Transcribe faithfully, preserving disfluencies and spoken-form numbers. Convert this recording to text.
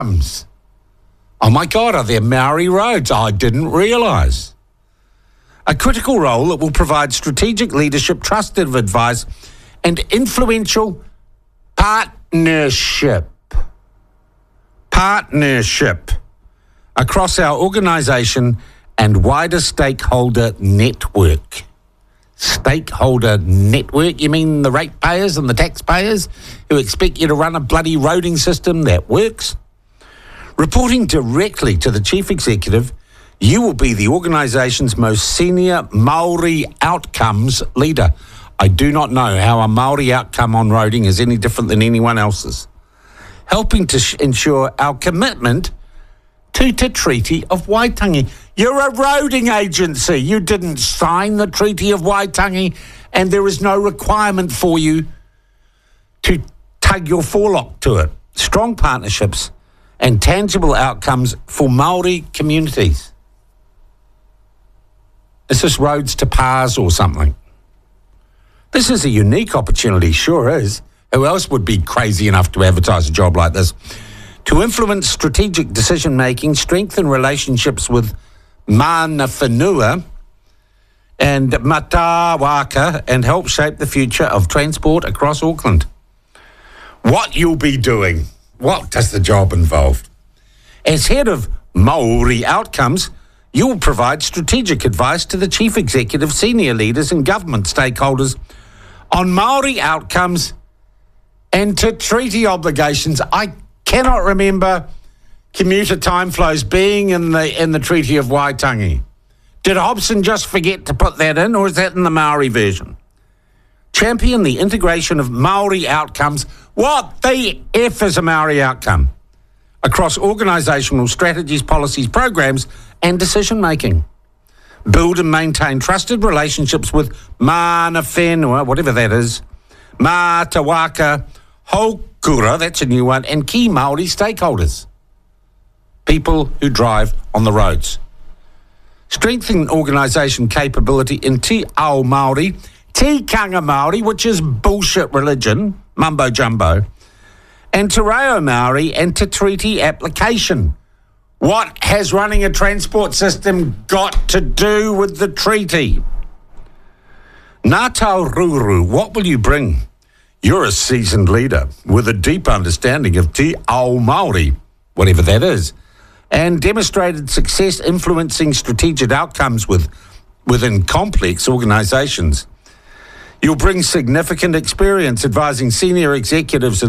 Oh my God, are there Maori roads? I didn't realise. A critical role that will provide strategic leadership, trusted advice, and influential partnership. Partnership across our organisation and wider stakeholder network. Stakeholder network? You mean the ratepayers and the taxpayers who expect you to run a bloody roading system that works? Reporting directly to the chief executive, you will be the organisation's most senior Maori outcomes leader. I do not know how a Maori outcome on roading is any different than anyone else's. Helping to sh- ensure our commitment to the Treaty of Waitangi. You're a roading agency. You didn't sign the Treaty of Waitangi, and there is no requirement for you to tug your forelock to it. Strong partnerships and tangible outcomes for Maori communities. Is this roads to Pars or something? This is a unique opportunity, sure is. Who else would be crazy enough to advertise a job like this? To influence strategic decision-making, strengthen relationships with mana whenua and matawaka, and help shape the future of transport across Auckland. What you'll be doing? What does the job involve? As head of Maori Outcomes, you will provide strategic advice to the chief executive, senior leaders and government stakeholders on Maori outcomes and to treaty obligations. I cannot remember commuter time flows being in the in the Treaty of Waitangi. Did Hobson just forget to put that in, or is that in the Maori version? Champion the integration of Maori outcomes. What the F is a Maori outcome? Across organisational strategies, policies, programs and decision-making. Build and maintain trusted relationships with mana whenua, whatever that is, Matawaka, Hokura, that's a new one, and key Māori stakeholders. People who drive on the roads. Strengthen organisation capability in Te Ao Māori, Tikanga Māori, which is bullshit religion, mumbo jumbo, and Te Reo Māori and Te Treaty application. What has running a transport system got to do with the treaty? Ngā Taururu, what will you bring? You're a seasoned leader with a deep understanding of Te Ao Māori, whatever that is, and demonstrated success influencing strategic outcomes with, within complex organisations. You'll bring significant experience advising senior executives